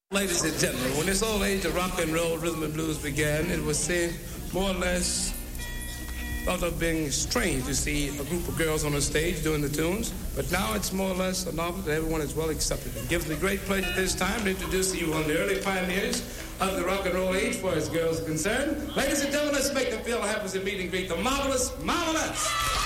Ladies and gentlemen, when this old age of rock and roll, rhythm and blues began, it was more or less thought of being strange to see a group of girls on a stage doing the tunes, but now it's more or less a novel that everyone is well accepted. It gives me great pleasure this time to introduce to you one of the early pioneers of the rock and roll age, as far as girls are concerned. Ladies and gentlemen, let's make them feel happy as a meet and greet, the Marvelous Marvelettes.